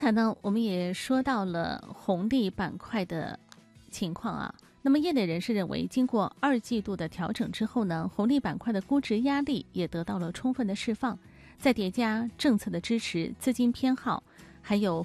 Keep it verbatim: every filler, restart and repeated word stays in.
谈呢，我们也说到了红利板块的情况啊。那么业内人士认为，经过二季度的调整之后呢，红利板块的估值压力也得到了充分的释放，再叠加政策的支持、资金偏好，还有